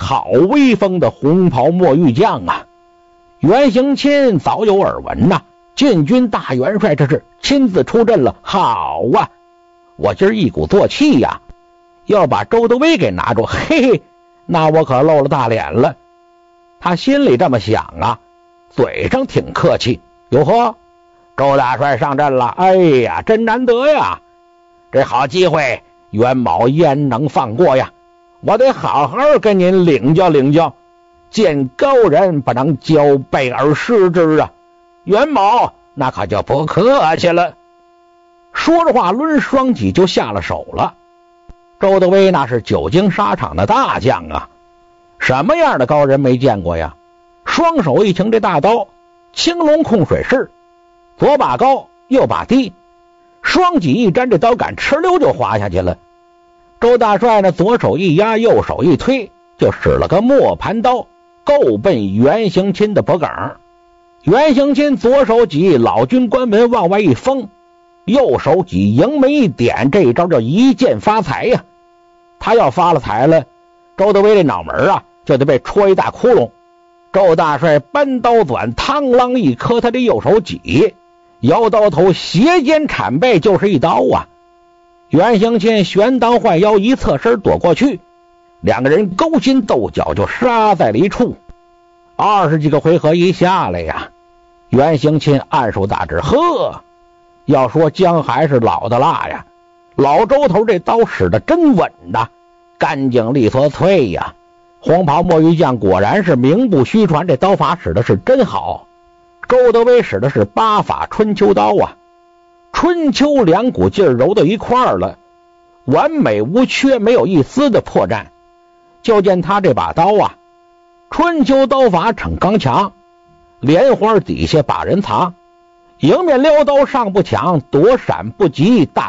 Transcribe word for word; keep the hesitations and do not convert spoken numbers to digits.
好威风的红袍墨玉将啊！袁行钦早有耳闻呐、啊，晋军大元帅这是亲自出阵了，好啊！我今儿一鼓作气呀、啊，要把周德威给拿住，嘿嘿，那我可露了大脸了。他心里这么想啊，嘴上挺客气。哟呵，周大帅上阵了，哎呀，真难得呀！这好机会，袁某焉能放过呀？我得好好跟您领教领教，见高人不能交背而失之啊！袁某那可就不客气了。说着话，抡双戟就下了手了。周德威那是久经沙场的大将啊，什么样的高人没见过呀？双手一擎这大刀，青龙控水势，左把高右把低，双戟一沾，这刀杆哧溜就滑下去了。周大帅呢，左手一压，右手一推，就使了个磨盘刀，够奔袁行钦的脖颈。袁行钦左手戟老军关门往外一封，右手戟迎门一点，这一招叫一剑发财呀、啊！他要发了财了，周德威这脑门啊就得被戳一大窟窿。周大帅搬刀转，嘡啷一磕他的右手戟，摇刀头斜肩铲背就是一刀啊！袁行钦旋刀换腰，一侧身躲过去，两个人勾心斗角就杀在了一处。二十几个回合一下来呀，袁行钦暗数大指，呵，要说姜还是老的辣呀，老周头这刀使得真稳呐，干净利索脆呀。红袍墨玉将果然是名不虚传，这刀法使的是真好。周德威使的是八法春秋刀啊，春秋两股劲儿揉到一块儿了，完美无缺，没有一丝的破绽。就见他这把刀啊，春秋刀法逞刚强，莲花底下把人藏，迎面撩刀上不抢，躲闪不及，大